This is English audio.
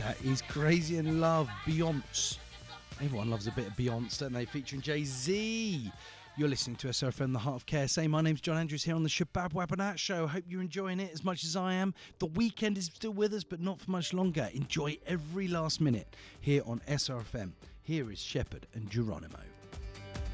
That is Crazy in Love, Beyonce. Everyone loves a bit of Beyonce, don't they? Featuring Jay-Z. You're listening to SRFM, the Heart of KSA. My name's John Andrews here on the Shabab Wabanat Show. Hope you're enjoying it as much as I am. The weekend is still with us, but not for much longer. Enjoy every last minute here on SRFM. Here is Shepherd and Geronimo.